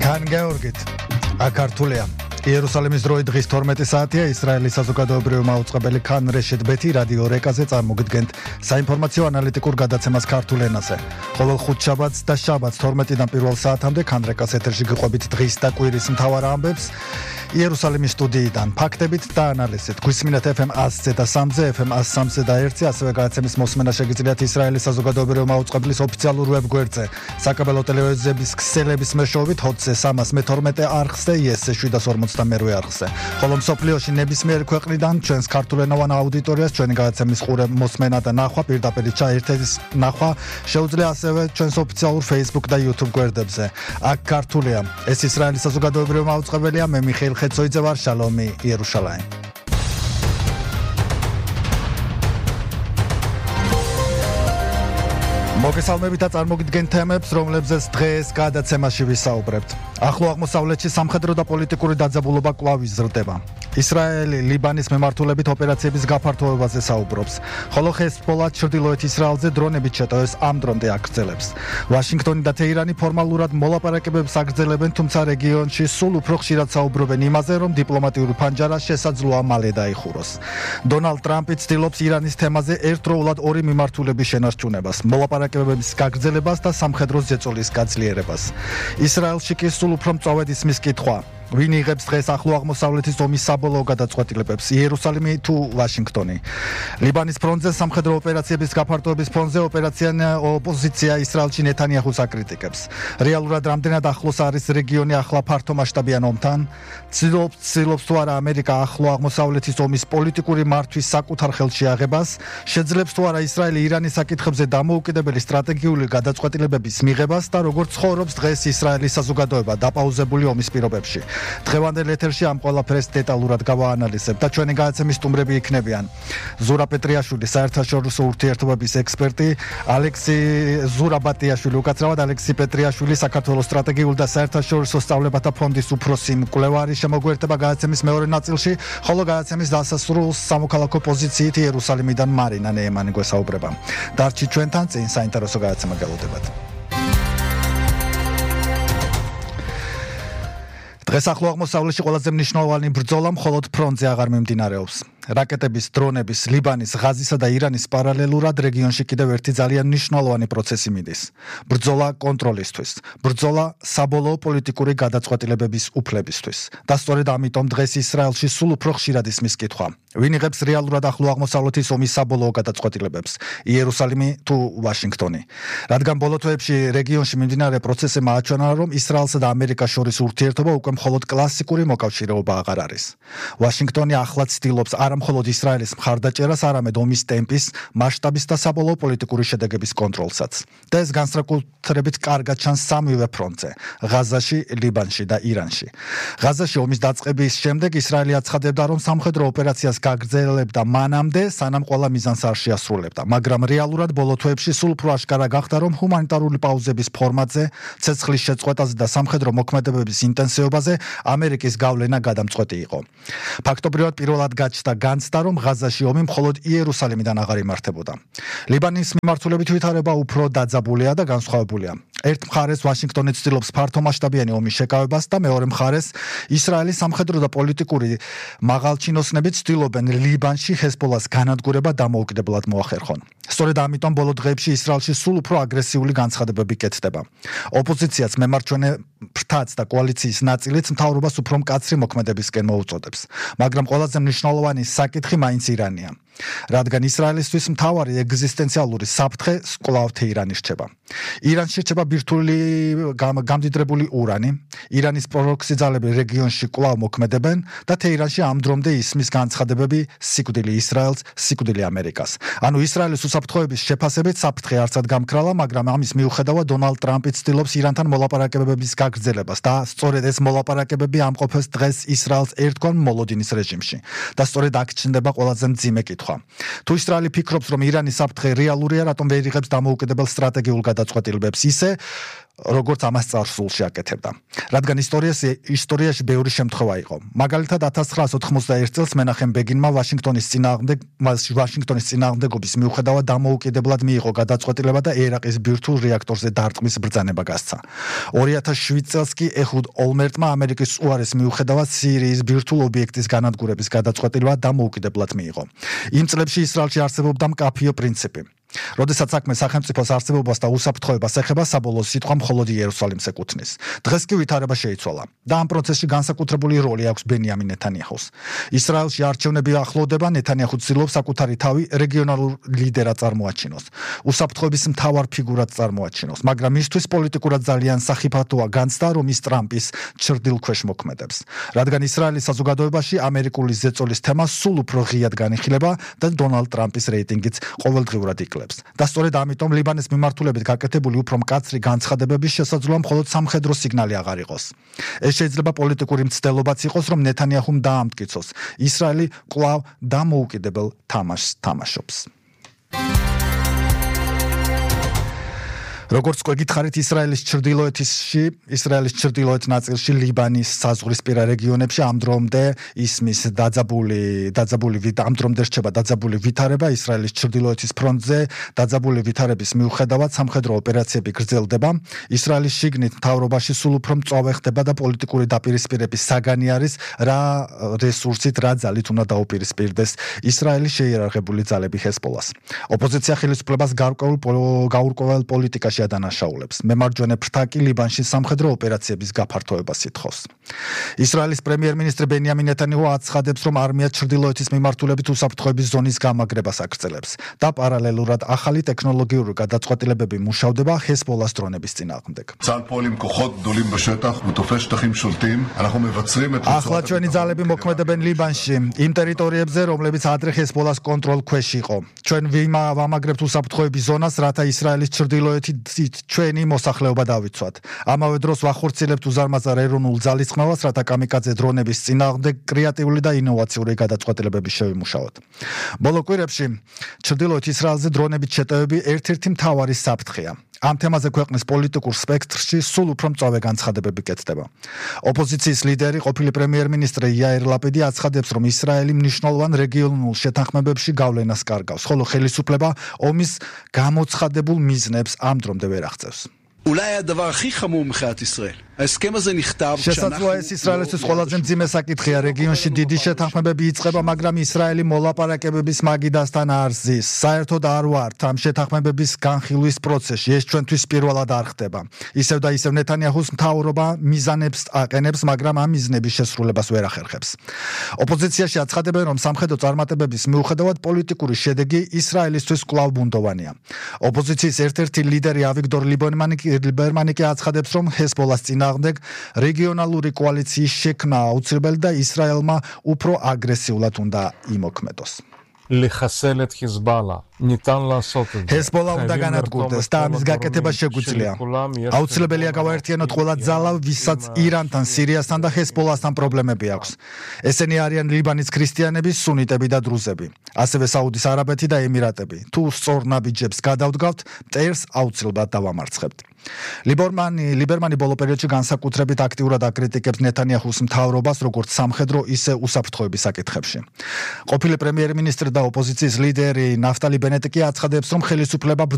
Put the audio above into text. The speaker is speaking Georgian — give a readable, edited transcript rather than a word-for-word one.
თან გეორგით აკართულია იერუსალიმის დროით დღის 12 საათია ისრაელის საზოგადოებრივი მაუწყებელი ქან რეშეთ ბეთი რადიო რეკაზე წარმოგიდგენთ საინფორმაციო ანალიტიკურ გადაცემას ქართულ ენაზე. ყოველ ხუთშაბათს და შაბათს 12-დან პირველ საათამდე ქან რეკას ეთერში გიყვებით დღის და კვირის მთავარ ამბებს იერუსალიმის სტუდიიდან ფაქტებით და ანალიზით. გვისმინათ FM 100-ზე და 3-ზე, FM 103-ზე და 1-ზე, ასევე გადაცემის მოსმენა შეგიძლიათ ისრაელის საზოგადოებრივი მაუწყებლის ოფიციალურ ვებგვერდზე, საკაბელო ტელევიზიების ქსელების მეშვეობით ჰოტზე 312 არხზე, IS-ზე 752 არხზე. ხოლო მსოფლიოში ნებისმიერ ქვეყნიდან ჩვენს ქართულენოვან აუდიტორიას ჩვენი გადაცემის მოსმენა და ნახვა პირდაპირ ჩაერთების ნახვა შეუძლია ასევე ჩვენს ოფიციალურ Facebook და YouTube გვერდებზე. აქ ქართულია. ეს ისრაელის საზოგადოებრივი მაუწყებელია, მე მიხეილ ხეცოიძე ვარ, შალომი იერუშალაიმ. მოგესალმებით და წარმოგიდგენთ თემებს, რომლებზეც დღეს გადაცემაში ვისაუბრებთ. ახლო აღმოსავლეთში სამხედრო და პოლიტიკური დაძაბულობა კვლავ იზრდება. ისრაელი ლიბანის მიმართულებით ოპერაციების გაფართოებაზე საუბრობს, ხოლო ჰეზბოლა ჩრდილოეთ ისრაელზე დრონებით შეტევებს ამ დრომდე აგრძელებს. ვაშინგტონი და თეირანი ფორმალურად მოლაპარაკებებს აგრძელებენ, თუმცა რეგიონში სულ უფრო ხშირად საუბრობენ იმაზე, რომ დიპლომატიური ფანჯარა შესაძლოა მალე დაიხუროს. დონალდ ტრამპი ცდილობს ირანის თემაზე ერთდროულად ორი მიმართულების შენარჩუნებას, მოლაპარაკებების გაგრძელებას და სამხედრო ზეწოლის გაძლიერებას. ისრაელში კი სულ უფრო მწვავედ ისმის კითხვა. ვინ იღებს დღეს ახლო აღმოსავლეთის ომის საბოლოო გადაწყვეტილებებს, იერუსალიმი თუ ვაშინგტონი? ლიბანის ფრონტზე სამხედრო ოპერაციების გაფართოების ფონზე ოპოზიცია ისრაელში ნეთანიაჰუს აკრიტიკებს. რეალურად რამდენად ახლოს არის რეგიონი ახლა ფართომასშტაბიან ომთან? ცდილობს თუ არა ამერიკა ახლო აღმოსავლეთის ომის პოლიტიკური მართვის საკუთარ ხელში აღებას? შეძლებს თუ არა ისრაელი ირანის საკითხებზე დამოუკიდებელი სტრატეგიული გადაწყვეტილებების მიღებას და როგორ ცხოვრობს დღეს ისრაელის საზოგადოება დაპაუზებული ომის პირობებში? დღევანდელ ეთერში ამ ყველაფერს დეტალურად გავაანალიზებ და ჩვენი გადაცემის სტუმრები იქნებიან ზურა პეტრიაშვილი, საერთაშორისო ურთიერთობების ექსპერტი, ალექსი ზურაბატიაშვილი, უკაცრავად ალექსი პეტრიაშვილი, საქართველოს სტრატეგიულ და საერთაშორისო სწავლებათა ფონდის უფროსი მკვლევარი შემოგვიერთება გადაცემის მეორე ნაწილში, ხოლო გადაცემის დასასრულს სამოქალაქო პოზიციით იერუსალიმიდან მარინა ნეემანი გვესაუბრება. დარჩით ჩვენთან, წინ საინტერესო გადაცემა გელოდებათ. დღეს ახლო აღმოსავლეთში ყველაზე მნიშვნელოვანი ბრძოლა მხოლოდ ფრონტზე აღარ მიმდინარეობს. რაკეტების, დრონების, ლიბანის, ღაზისა და ირანის პარალელურად რეგიონში კიდევ ერთი ძალიან მნიშვნელოვანი პროცესი მიდის. ბრძოლა კონტროლისთვის, ბრძოლა საბოლოო პოლიტიკური გადაწყვეტილებების უფლებისთვის. და სწორედ ამიტომ დღეს ისრაელში სულ უფრო ხშირად ისმის კითხვა. ვინ იღებს რეალურად ახლო აღმოსავლეთის ომის საბოლოო გადაწყვეტილებებს, იერუსალიმი თუ ვაშინგტონი? რადგან ბოლო თვეებში რეგიონში მიმდინარე პროცესებმა აჩვენა, რომ ისრაელსა და ამერიკას შორის ურთიერთობა უკვე მხოლოდ კლასიკური მოკავშირეობა აღარ არის. ვაშინგტონი ახლაც ცდილობს არა მხოლოდ ისრაელის მხარდაჭერას, არამედ ომის ტემპის, მასშტაბის და საბოლოო პოლიტიკური შედეგების კონტროლსაც. და ეს განსაკუთრებით კარგად ჩანს სამივე ფრონტზე, ღაზაში, ლიბანში და ირანში. ღაზაში ომის დაწყების შემდეგ ისრაელი აცხადებდა, რომ სამხედრო ოპერაციას გაგრძელებდა მანამდე, სანამ ყველა მიზანს არ შეასრულებდა, მაგრამ რეალურად ბოლო თვეებში სულ უფრო აშკარა გახდა, რომ ჰუმანიტარული პაუზების ფორმატზე, ცეცხლის შეწყვეტაზე და სამხედრო მოქმედებების ინტენსივობაზე ამერიკის გავლენა გადამწყვეტი იყო. ფაქტობრივად პირველად გაჩნდა განცდა, რომ ღაზაში ომი მხოლოდ იერუსალიმიდან აღარ იმართებოდა. ლიბანის მიმართულებით ვითარება უფრო დაძაბულია და განსხვავებულია. ერთ მხარეს ვაშინგტონი ცდილობს ფართომასშტაბიანი ომის შეკავებას და მეორე მხარეს ისრაელის სამხედრო და პოლიტიკური მაღალჩინოსნები ცდილობენ ლიბანში ჰეზბოლას განადგურება დამოუკიდებლად მოახერხონ. სწორედ ამიტომ ბოლო დღეებში ისრაელში სულ უფრო აგრესიული განცხადებები კეთდება. ოპოზიციაც მემარჯვენე ფრთაც და კოალიციის ნაწილიც მთავრობას უფრო მკაცრი მოქმედებისკენ მოუწოდებს. მაგრამ ყველაზე მნიშვნელოვანი საკითხი მაინც ირანია. რადგან ისრაელისთვის მთავარი ეგზისტენციალური საფრთხე კვლავ თეირანი რჩება. ირანში რჩება ბირთვული გამდიდრებული ურანი, ირანის პროქსი ძალები რეგიონში კვლავ მოქმედებენ და თეირანში ამ დრომდე ისმის განცხადებები სიკვდილი ისრაელს, სიკვდილი ამერიკას. ანუ ისრაელის უსაფრთხოების შეფასებით საფრთხე არცად გამქრალა, მაგრამ ამის მიუხედავად დონალდ ტრამპი ცდილობს ირანთან მოლაპარაკებების გაგრძელებას და სწორედ ეს მოლაპარაკებები ამყოფებს დღეს ისრაელს ერთგვარ მოლოდინის რეჟიმში. და სწორედ აქ ჩნდება ყველაზე მძიმე კითხვა. თუ ისრაელი ფიქრობს, რომ ირანის საფრთხე რეალურია, რატომ ვერ იღებს დამოუკიდებელ სტრატეგიულ გადაწყვეტილებებს ისე, როგორც ამას წარსულში აკეთებდა. რადგან ისტორიაში ბევრი შემთხვევა იყო. მაგალითად 1991 წელს მენახემ ბეგინმა ვაშინგტონის წინააღმდეგობის მიუხედავად დამოუკიდებლად მიიღო გადაწყვეტილება და ერაყის ბირთვულ რეაქტორზე დარტყმის ბრძანება გასცა. 2007 წელს კი ეჰუდ ოლმერტმა ამერიკის უარეს მიუხედავად სირიის ბირთვულ ობიექტის განადგურების გადაწყვეტილება დამოუკიდებლად მიიღო. იმ წლებში ისრაელში არსებობდა მკაფიო პრინციპი. როდესაც საქმე სახელმწიფოს არსებობას და უსაფრთხოებას ეხება, საბოლოო სიტყვა მხოლოდ იერუსალიმს ეკუთვნის. დღეს კი ვითარება შეიცვალა და ამ პროცესში განსაკუთრებული როლი აქვს ბენიამინ ნეთანიაჰუს. ისრაელში არჩევნები ახლოვდება, ნეთანიაჰუ ცდილობს საკუთარი თავი რეგიონალურ ლიდერად წარმოაჩინოს. უსაფრთხოების მთავარ ფიგურად წარმოაჩინოს, მაგრამ მისთვის პოლიტიკურად ძალიან სახიფათოა განცდა, რომ ის ტრამპის ჩრდილქვეშ მოქმედებს. რადგან ისრაელის საზოგადოებაში ამერიკული ზეწოლის თემა სულ უფრო ღიად განიხილება და დონალდ ტრამპის რეიტინგიც ყოველდღიურად იკლებს. და სწორედ ამიტომ ლიბანის მიმართულებით გაკეთებული უფრო მკაცრი განცხადებების შესაძლოა მხოლოდ სამხედრო სიგნალი აღარ იყოს. ეს შეიძლება პოლიტიკური მცდელობაც იყოს, რომ ნეთანიაჰუმ დაამტკიცოს. ისრაელი კვლავ დამოუკიდებელ თამაშს თამაშობს. როგორც გითხარით, ისრაელის ჩრდილოეთ ნაწილში ლიბანის საზღვრისპირა რეგიონებში ამ დრომდე ისმის დაძაბული რჩება დაძაბული ვითარება ისრაელის ჩრდილოეთის ფრონტზე. დაძაბული ვითარების მიუხედავად სამხედრო ოპერაციები გრძელდება. ისრაელის შიგნით მთავრობაში სულ უფრო მწვავე ხდება და პოლიტიკური დაპირისპირების საგანი არის, რა რესურსით, რა ძალით უნდა დაუპირისპირდეს ისრაელის შეიერარღებული ძალები ჰეზბოლას. ოპოზიცია ხელისუფლებას გაურკვეველ პოლიტიკაში ადანაშაულებს. მემარჯვენე ფრთა კი ლიბანში სამხედრო ოპერაციების გაფართოებას ითხოვს. ისრაელის პრემიერ-მინისტრი ბენიამინ ნეთანიაჰუ აცხადებს, რომ არმია ჩრდილოეთის მიმართულებით უსაფრთხოების ზონის გამაგრებას აგრძელებს და პარალელურად ახალი ტექნოლოგიური გადაწყვეტილებები მუშავდება ჰეზბოლას დრონების წინააღმდეგ. ახლა ჩვენი ძალები მოქმედებენ ლიბანში, იმ ტერიტორიებზე, რომლებიც ადრე ჰეზბოლას კონტროლ ქვეშ იყო. ჩვენ ვამაგრებთ უსაფრთხოების ზონას, რათა ისრაელის ჩრდილოეთი ჩვენი მოსახლეობა დავიცვათ. ამავე დროს ვახორციელებთ უზარმაზარ ეროვნულ ძალისხმევას, რათა კამიკაძე დრონების წინააღმდეგ კრეატიული და ინოვაციური გადაწყვეტილებები შევიმუშაოთ. ბოლო კვირებში ჩრდილოეთ ისრაელზე დრონებით შეტევები ერთ-ერთი მთავარი საფრთხეა. ამ თემაზე ქვეყნის პოლიტიკურ სპექტრში სულ უფრო მწვავე განცხადებები კეთდება. ოპოზიციის ლიდერი, ყოფილი პრემიერ-მინისტრი იაირ ლაპიდი აცხადებს, რომ ისრაელი მნიშვნელოვან რეგიონულ შეთანხმებებში გავლენას კარგავს, ხოლო ხელისუფლება ომის გამოცხადებულ მიზნებს ამ დრომდე ვერ აღწევს. אולי הדבר הכי חמור מבחינת ישראל. ההסכם הזה נכתב შესაძლოა ეს ისრაელისთვის ყველაზე მძიმე საკითხია. რეგიონში დიდი შეთანხმებები იწყება, მაგრამ ისრაელი მოლაპარაკებების მაგიდასთან არ ზის. საერთოდ არ ვართ ამ შეთანხმებების განხილვის პროცესში. ეს ჩვენთვის პირველად არ ხდება. ისევ და ისევ ნეთანიაჰუს მთავრობა მიზანებს აყენებს, მაგრამ ამ მიზნების შესრულებას ვერ ახერხებს. ოპოზიციაში აცხადებენ, რომ სამხედრო წარმატებების მიუხედავად პოლიტიკური შედეგი ისრაელისთვის კვლავ ბუნდოვანია. ოპოზიციის ერთ-ერთი ლიდერი ავიგდორ ლიბერმანი კი აცხადებს, რომ ჰეზბოლას წინააღმდეგ რეგიონალური კოალიციის შექმნა აუცილებელი და ისრაელმა უფრო აგრესიულად უნდა იმოქმედოს. לחסל את חיזבאללה. ניתן לעשות את זה. ჰეზბოლა უნდა განადგურდეს და ამის გაკეთება შეგვიძლია. აუცილებელია გავაერთიანოთ ყველა ძალა, ვისაც ირანთან, სირიასთან და ჰეზბოლასთან პრობლემები აქვს. ესენი არიან ლიბანის ქრისტიანები, სუნიტები და დრუზები, ასევე საუდის არაბეთი და ემირატები. თუ სწორ ნაბიჯებს გადავდგავთ, მტერს აუცილებლად დავამარცხებთ. ლიბერმანი ბოლო პერიოდში განსაკუთრებით აქტიურად აკრიტიკებს ნეთანიაჰუს მთავრობას, როგორც სამხედრო, ისე უსაფრთხოების საკითხებში. ყოფილი პრემიერ-მინისტრი და ოპოზიციის ლიდერი ნაფტალი ბენეტი კი აცხადებს, რომ ხელისუფლება